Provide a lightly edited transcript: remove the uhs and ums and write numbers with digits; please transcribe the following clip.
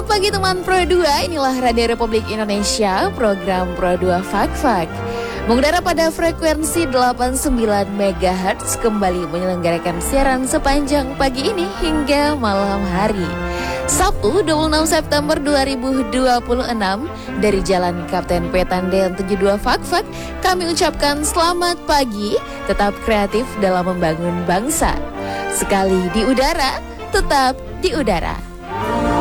Selamat pagi teman Pro 2, inilah Radio Republik Indonesia, program Pro 2 Fak-Fak. Mengudara pada frekuensi 89 MHz kembali menyelenggarakan siaran sepanjang pagi ini hingga malam hari. Sabtu 26 September 2026 dari Jalan Kapten Petandean 72 Fak-Fak, kami ucapkan selamat pagi, tetap kreatif dalam membangun bangsa. Sekali di udara, tetap di udara.